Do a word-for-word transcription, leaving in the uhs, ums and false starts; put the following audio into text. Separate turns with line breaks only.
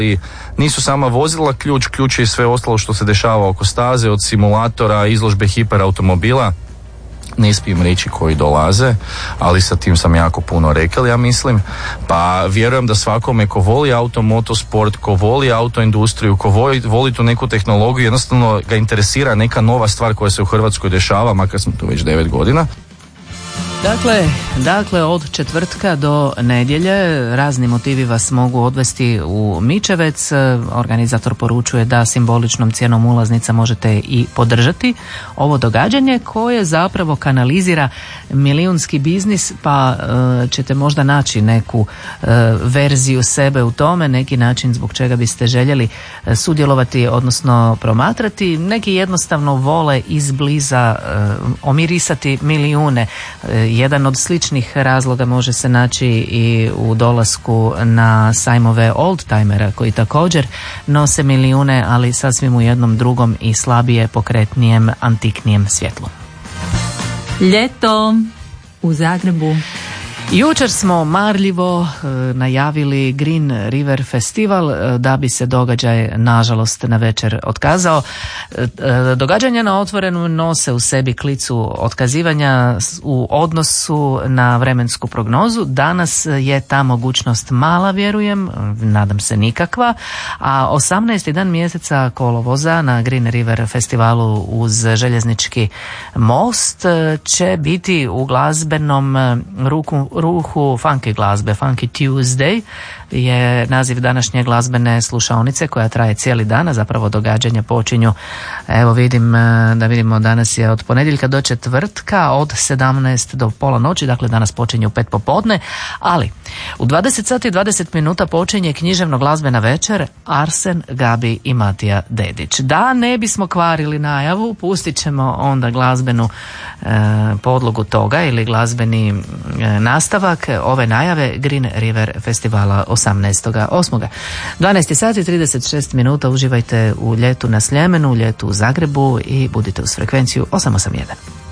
Nisu sama vozila ključ, ključ je i sve ostalo što se dešava oko staze, od simulatora, izložbe hiperautomobila. Ne smijem reći koji dolaze, ali sa tim sam jako puno rekao, ja mislim. Pa vjerujem da svakome ko voli auto, motosport, ko voli autoindustriju, ko voli, voli tu neku tehnologiju, jednostavno ga interesira neka nova stvar koja se u Hrvatskoj dešava, makar smo tu već devet godina.
Dakle, dakle, od četvrtka do nedjelje razni motivi vas mogu odvesti u Mičevec. Organizator poručuje da simboličnom cijenom ulaznica možete i podržati ovo događanje koje zapravo kanalizira milijunski biznis, pa e, ćete možda naći neku e, verziju sebe u tome, neki način zbog čega biste željeli sudjelovati, odnosno promatrati. Neki jednostavno vole izbliza e, omirisati milijune. E, Jedan od sličnih razloga može se naći i u dolasku na sajmove oldtimera koji također nose milijune, ali sasvim u jednom drugom i slabije pokretnijem, antiknijem svjetlu.
Ljeto u Zagrebu.
Jučer smo marljivo e, najavili Green River Festival, e, da bi se događaj nažalost na večer otkazao. E, e, događanja na otvorenu nose u sebi klicu otkazivanja u odnosu na vremensku prognozu. Danas je ta mogućnost mala, vjerujem, nadam se nikakva, a osamnaesti dan mjeseca kolovoza na Green River Festivalu uz željeznički most će biti u glazbenom ruku ruhu funky glazbe. Funky Tuesday je naziv današnje glazbene slušaonice koja traje cijeli dan, a zapravo događanja počinju, evo vidim da vidimo danas je od ponedjeljka do četvrtka od sedamnaest do pola noći, dakle danas počinje u pet popodne, ali u dvadeset sati i dvadeset minuta počinje književno glazbena večer Arsen, Gabi i Matija Dedić. Da ne bismo kvarili najavu, pustit ćemo onda glazbenu e, podlogu toga ili glazbeni e, nastavak ove najave Green River Festivala osamnaestog osmog dvanaest sati i trideset šest minuta. Uživajte u ljetu na Sljemenu, u ljetu u Zagrebu i budite uz frekvenciju osam osam jedan.